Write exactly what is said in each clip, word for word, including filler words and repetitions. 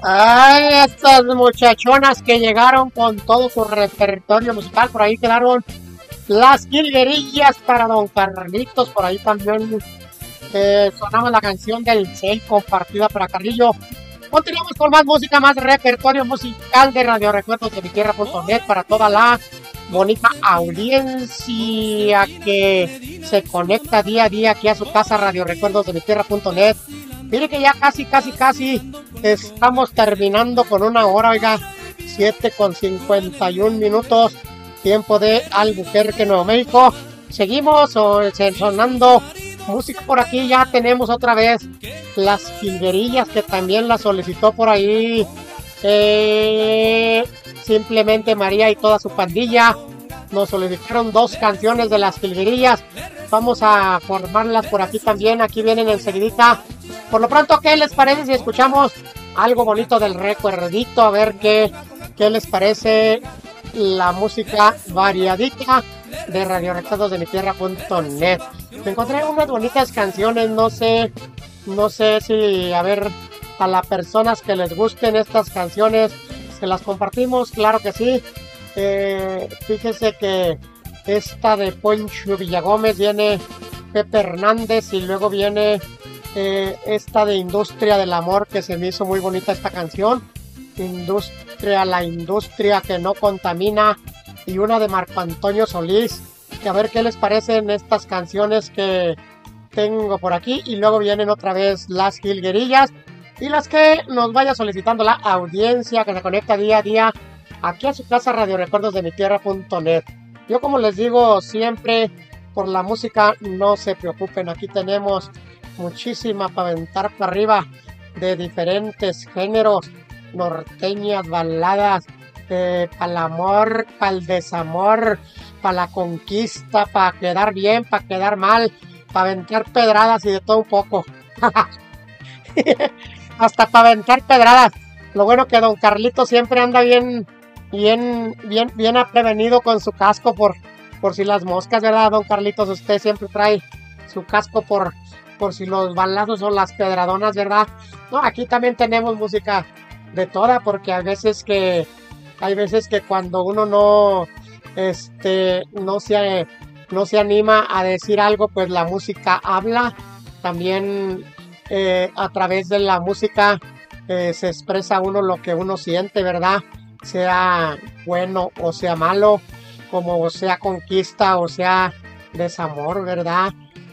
Ay, estas muchachonas que llegaron con todo su repertorio musical, por ahí quedaron las jilguerillas para Don Carlitos, por ahí también eh, sonaba la canción del Cel compartida para Carrillo. Continuamos con más música, más repertorio musical de Radio Recuerdos de mi tierra punto net para toda la bonita audiencia que se conecta día a día aquí a su casa Radio Recuerdos de mi tierra punto net. Mire que ya casi, casi, casi estamos terminando con una hora, oiga, siete con cincuenta y un minutos, tiempo de Albuquerque, Nuevo México. Seguimos sonando música por aquí, ya tenemos otra vez las jilguerillas que también la solicitó por ahí eh, simplemente María y toda su pandilla. Nos solicitaron dos canciones de las jilguerillas, vamos a formarlas por aquí también, aquí vienen enseguidita. Por lo pronto, ¿qué les parece si escuchamos algo bonito del recuerdito? A ver qué, qué les parece la música variadita de Radio Recuerdos de mi tierra punto net. Me encontré unas bonitas canciones, no sé, no sé si, a ver, a las personas que les gusten estas canciones, se las compartimos, claro que sí. Eh, fíjese que esta de Poncho Villagómez viene Pepe Hernández y luego viene eh, esta de Industria del Amor, que se me hizo muy bonita esta canción. Industria, la industria que no contamina, y una de Marco Antonio Solís, que a ver qué les parecen estas canciones que tengo por aquí, y luego vienen otra vez las jilguerillas y las que nos vaya solicitando la audiencia que se conecta día a día aquí a su casa Radio Recuerdos de mi tierra punto net. Yo, como les digo siempre, por la música no se preocupen, aquí tenemos muchísima para aventar para arriba de diferentes géneros, norteñas, baladas, eh, para el amor, para el desamor, para la conquista, para quedar bien, para quedar mal, para aventar pedradas y de todo un poco. Hasta para aventar pedradas. Lo bueno que Don Carlito siempre anda bien, bien, bien, bien prevenido con su casco por, por si las moscas, ¿verdad, Don Carlitos? Usted siempre trae su casco por, por si los balazos o las pedradonas, ¿verdad? No, aquí también tenemos música de toda, porque hay veces que, hay veces que cuando uno no, este, no se, no se anima a decir algo, pues la música habla. También eh, a través de la música eh, se expresa uno lo que uno siente, ¿verdad? Sea bueno o sea malo, como sea conquista o sea desamor, ¿verdad?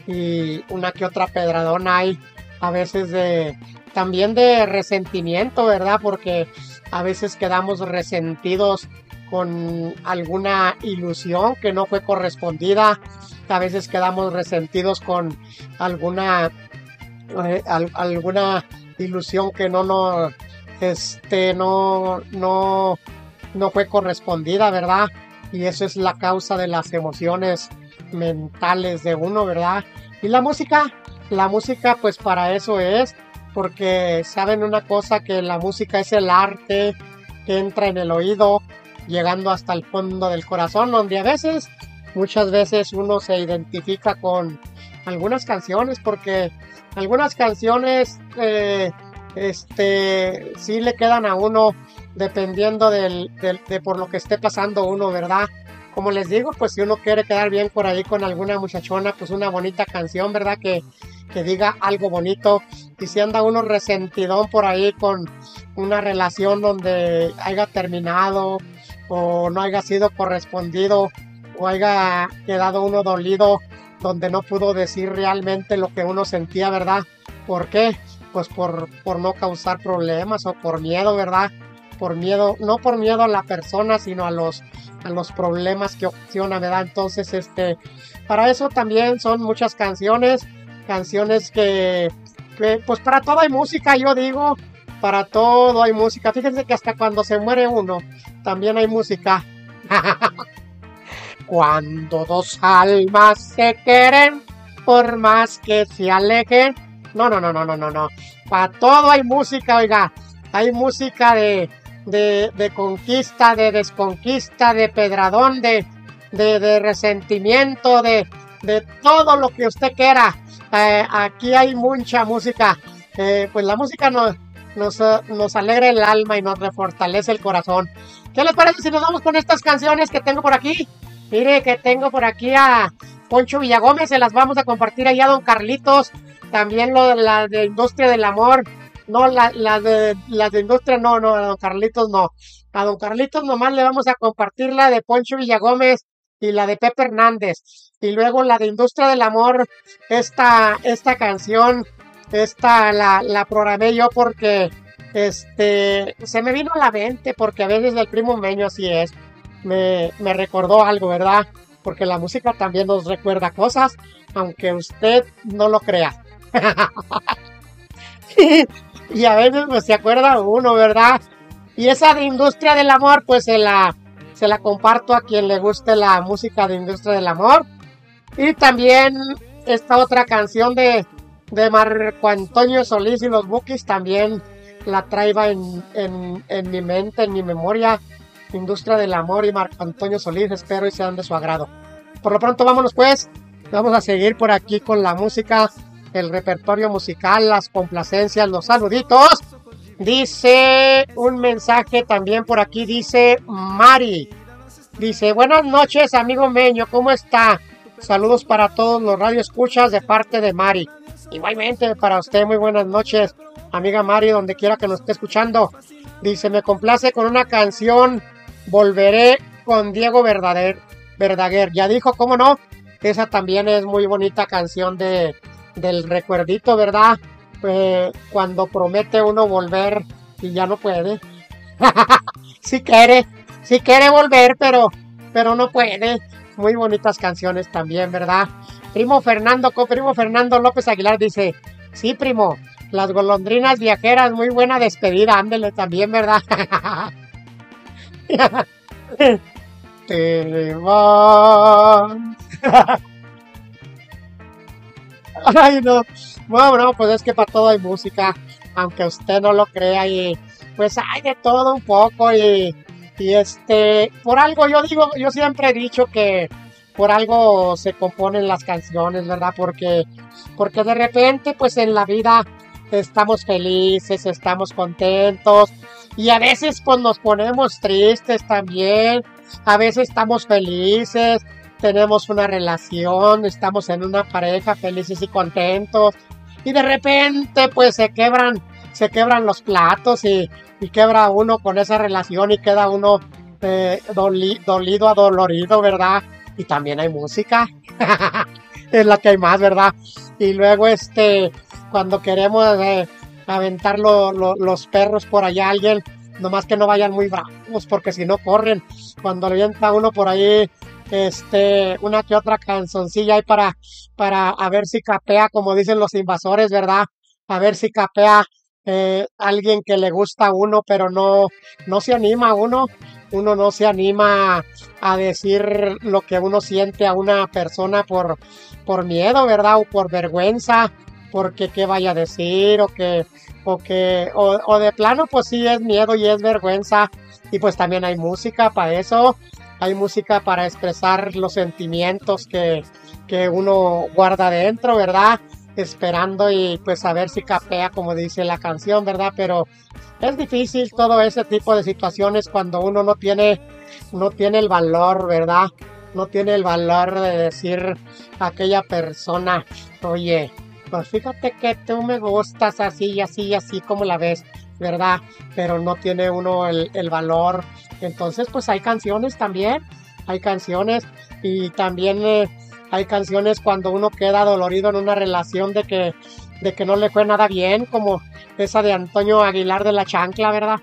Y una que otra pedradona hay a veces de, también de resentimiento, ¿verdad? Porque a veces quedamos resentidos con alguna ilusión que no fue correspondida, a veces quedamos resentidos con alguna eh, al, alguna ilusión que no nos este no no no fue correspondida, ¿verdad? Y eso es la causa de las emociones mentales de uno, ¿verdad? Y la música, la música pues para eso es, porque saben una cosa, que la música es el arte que entra en el oído, llegando hasta el fondo del corazón, donde a veces, muchas veces uno se identifica con algunas canciones, porque algunas canciones eh, este sí le quedan a uno dependiendo del, del, de por lo que esté pasando uno, ¿verdad? Como les digo, pues si uno quiere quedar bien por ahí con alguna muchachona, pues una bonita canción, ¿verdad? Que, que diga algo bonito. Y si anda uno resentidón por ahí con una relación donde haya terminado o no haya sido correspondido o haya quedado uno dolido, donde no pudo decir realmente lo que uno sentía, ¿verdad? ¿Por qué? Pues por, por no causar problemas o por miedo, ¿verdad? Por miedo, no por miedo a la persona, sino a los, a los problemas que ocasiona, ¿verdad? Entonces, este, para eso también son muchas canciones, canciones que, que, pues para todo hay música, yo digo, para todo hay música. Fíjense que hasta cuando se muere uno, también hay música. Cuando dos almas se quieren, por más que se alejen. No, no, no, no, no, no, no. Para todo hay música, oiga. Hay música de, de, de conquista, de desconquista, de pedradón, de, de, de resentimiento, de, de todo lo que usted quiera. Eh, aquí hay mucha música. Eh, pues la música no, nos, eh, nos alegra el alma y nos refortalece el corazón. ¿Qué les parece si nos vamos con estas canciones que tengo por aquí? Mire que tengo por aquí a Poncho Villagómez, se las vamos a compartir allá a don Carlitos. También lo, la de Industria del Amor. No, la, la de, las de Industria no, no, a don Carlitos no. A don Carlitos nomás le vamos a compartir la de Poncho Villagómez y la de Pepe Hernández. Y luego la de Industria del Amor, esta, esta canción, esta la, la programé yo porque este se me vino a la mente, porque a veces el primo Meño así es. Me, me recordó algo, ¿verdad? Porque la música también nos recuerda cosas, aunque usted no lo crea. Y a veces pues se acuerda uno, ¿verdad? Y esa de Industria del Amor, pues se la, se la comparto a quien le guste la música de Industria del Amor. Y también esta otra canción de, de Marco Antonio Solís y los Bukis, también la traigo en, en, en mi mente, en mi memoria. Industria del Amor y Marco Antonio Solís, espero y sean de su agrado. Por lo pronto vámonos pues, vamos a seguir por aquí con la música, el repertorio musical, las complacencias, los saluditos. Dice un mensaje también por aquí, dice Mari. Dice, buenas noches amigo Meño, ¿cómo está? Saludos para todos los radioescuchas de parte de Mari. Igualmente para usted, muy buenas noches, amiga Mari, donde quiera que nos esté escuchando. Dice, me complace con una canción, Volveré, con Diego Verdaguer. Verdaguer. Ya dijo, ¿cómo no? Esa también es muy bonita canción de, del recuerdito, ¿verdad? Eh, cuando promete uno volver y ya no puede. Sí quiere, sí quiere volver, pero, pero no puede. Muy bonitas canciones también, ¿verdad? Primo Fernando, primo Fernando López Aguilar dice, sí, primo, las golondrinas viajeras, muy buena despedida, ándele también, ¿verdad? Te vas. Ay, no. Bueno, no, pues es que para todo hay música, aunque usted no lo crea, y pues hay de todo un poco, y, y este, por algo yo digo, yo siempre he dicho que por algo se componen las canciones, ¿verdad? Porque, porque de repente, pues en la vida estamos felices, estamos contentos, y a veces pues nos ponemos tristes también, a veces estamos felices, tenemos una relación, estamos en una pareja felices y contentos, y de repente pues se quebran, se quebran los platos y, y quebra uno con esa relación y queda uno eh, doli, dolido, adolorido, ¿verdad? Y también hay música, es la que hay más, ¿verdad? Y luego este, cuando queremos eh, aventar lo, lo, los perros por allá a alguien, nomás que no vayan muy bravos, porque si no corren. Cuando le avienta uno por ahí este, una que otra canzoncilla ahí para, para a ver si capea, como dicen los invasores, ¿verdad? A ver si capea eh, alguien que le gusta a uno, pero no, no se anima a uno. Uno no se anima a decir lo que uno siente a una persona por, por miedo, ¿verdad? O por vergüenza, porque qué vaya a decir, o que, o que, o, o de plano, pues sí es miedo y es vergüenza. Y pues también hay música para eso, hay música para expresar los sentimientos que, que uno guarda dentro, ¿verdad? Esperando y pues a ver si capea, como dice la canción, ¿verdad? Pero es difícil todo ese tipo de situaciones cuando uno no tiene, no tiene el valor, ¿verdad? No tiene el valor de decir a aquella persona, oye, pues fíjate que tú me gustas así y así y así como la ves, ¿verdad? Pero no tiene uno el, el valor. Entonces, pues hay canciones también, hay canciones y también eh, hay canciones cuando uno queda dolorido en una relación de que, de que no le fue nada bien, como esa de Antonio Aguilar de la Chancla, ¿verdad?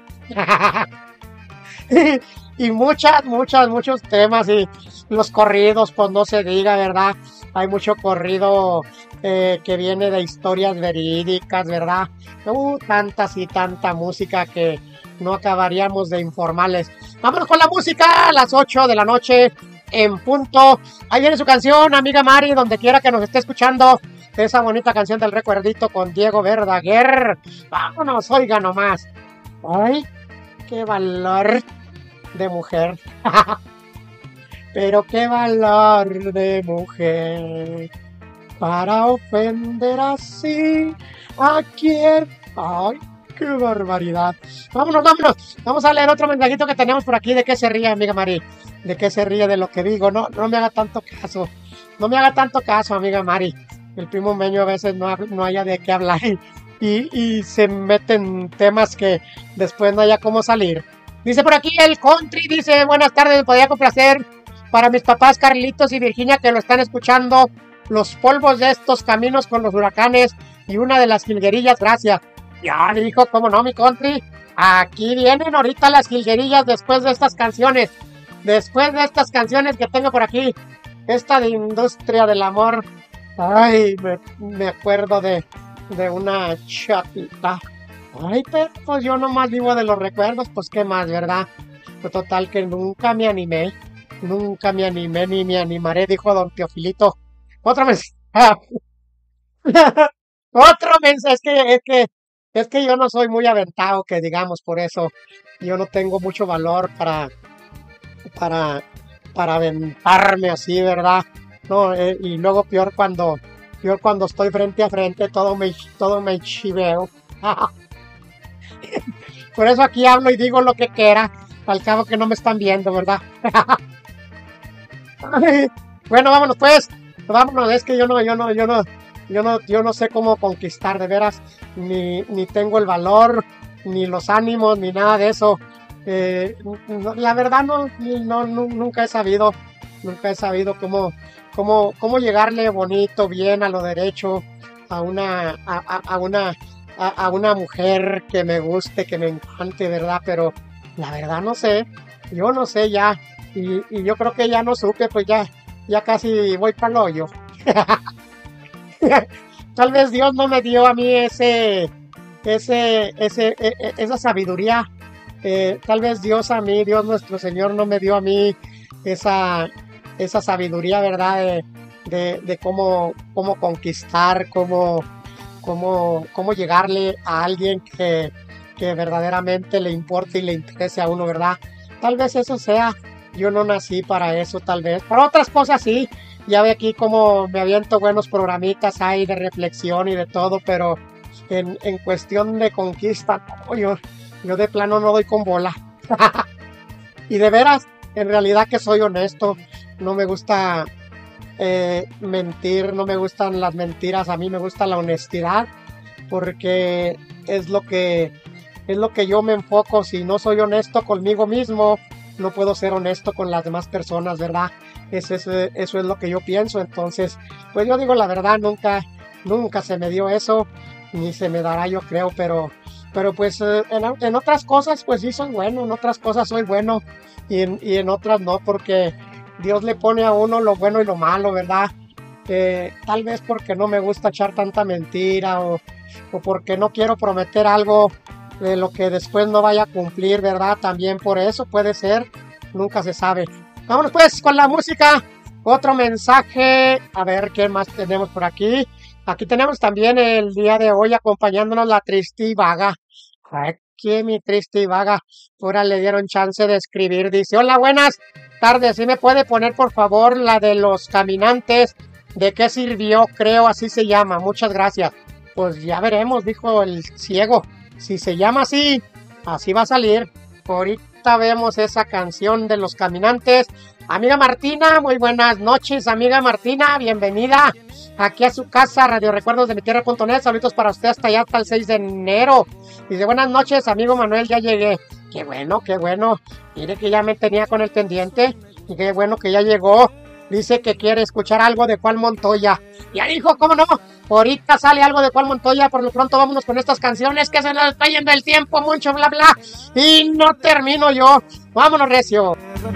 Y muchas, muchas, muchos temas, y los corridos, pues no se diga, ¿verdad? Hay mucho corrido eh, que viene de historias verídicas, ¿verdad? Uh, tantas y tanta música que no acabaríamos de informarles. Vámonos con la música a las ocho de la noche en punto. Ahí viene su canción, amiga Mari, donde quiera que nos esté escuchando. Esa bonita canción del recuerdito con Diego Verdaguer. Vámonos, oiga nomás. Ay, qué valor de mujer. Pero qué valor de mujer para ofender así a quien. Ay, Qué barbaridad. Vámonos, vámonos. Vamos a leer otro mensajito que tenemos por aquí. ¿De qué se ríe, amiga Mari? ¿De qué se ríe de lo que digo? No, no me haga tanto caso. No me haga tanto caso, amiga Mari. El primo Meño a veces no, no haya de qué hablar y, y, y se meten temas que después no haya cómo salir. Dice por aquí el Country, dice, buenas tardes, me podría complacer para mis papás Carlitos y Virginia que lo están escuchando, los polvos de estos caminos con los huracanes y una de las jilguerillas, gracias. Ya dijo, cómo no, mi Country, aquí vienen ahorita las jilguerillas después de estas canciones, después de estas canciones que tengo por aquí, esta de Industria del Amor, ay, me, me acuerdo de, de una chatita. Ay, pero pues yo nomás vivo de los recuerdos, pues qué más, ¿verdad? Pues total que nunca me animé, nunca me animé ni me animaré, dijo don Teofilito. Otro mensaje, otro mensaje, es que, es que, es que yo no soy muy aventado, que digamos, por eso yo no tengo mucho valor para, para, para aventarme así, ¿verdad? No, eh, y luego peor cuando, peor cuando estoy frente a frente, todo me, todo me chiveo. Por eso aquí hablo y digo lo que quiera, al cabo que no me están viendo, ¿verdad? Bueno, vámonos pues, vámonos, es que yo no, yo no, yo no, yo no, yo no sé cómo conquistar, de veras, ni, ni tengo el valor, ni los ánimos, ni nada de eso. Eh, no, la verdad no, no, no, nunca he sabido, nunca he sabido cómo, cómo, cómo llegarle bonito, bien, a lo derecho, a una, a, a, a una, a, a una mujer que me guste, que me encante, ¿verdad? Pero la verdad no sé, yo no sé ya, y, y yo creo que ya no supe, pues ya, ya casi voy para el hoyo. Tal vez Dios no me dio a mí ese, ese, ese, e, e, esa sabiduría. Eh, tal vez Dios a mí, Dios nuestro Señor no me dio a mí esa, esa sabiduría, ¿verdad? De, de, de cómo, cómo conquistar, cómo, cómo, cómo llegarle a alguien que, que verdaderamente le importe y le interese a uno, ¿verdad? Tal vez eso sea, yo no nací para eso, tal vez. Para otras cosas sí, ya ve aquí como me aviento buenos programitas ahí de reflexión y de todo, pero en, en cuestión de conquista, no, yo, yo de plano no doy con bola. Y de veras, en realidad que soy honesto, no me gusta eh, mentir, no me gustan las mentiras, a mí me gusta la honestidad, porque es lo que, es lo que yo me enfoco. Si no soy honesto conmigo mismo, no puedo ser honesto con las demás personas, ¿verdad? Eso es, eso es lo que yo pienso. Entonces, pues yo digo la verdad, nunca, nunca se me dio eso, ni se me dará, yo creo, pero, pero pues en, en otras cosas, pues sí soy bueno, en otras cosas soy bueno, y en, y en otras no, porque Dios le pone a uno lo bueno y lo malo, ¿verdad? Eh, tal vez porque no me gusta echar tanta mentira, o, o porque no quiero prometer algo de lo que después no vaya a cumplir, ¿verdad? También por eso puede ser, nunca se sabe. Vámonos pues con la música, otro mensaje, a ver qué más tenemos por aquí. Aquí tenemos también el día de hoy acompañándonos la Triste y Vaga. Aquí mi Triste y Vaga, ahora le dieron chance de escribir, dice, hola, buenas tardes, ¿sí me puede poner por favor la de los caminantes? ¿De qué sirvió? Creo así se llama, muchas gracias. Pues ya veremos, dijo el ciego. Si se llama así, así va a salir. Ahorita vemos esa canción de los caminantes. Amiga Martina, muy buenas noches, amiga Martina, bienvenida aquí a su casa, Radio Recuerdos de mi Tierra punto net. Saludos para usted hasta allá, hasta el seis de enero. Dice, buenas noches, amigo Manuel, ya llegué. Qué bueno, qué bueno. Mire que ya me tenía con el pendiente. Y qué bueno que ya llegó. Dice que quiere escuchar algo de Juan Montoya. Ya dijo, ¿cómo no? Ahorita sale algo de Juan Montoya. Por lo pronto vámonos con estas canciones que se nos está yendo el tiempo, mucho bla bla. Y no termino yo. Vámonos, recio.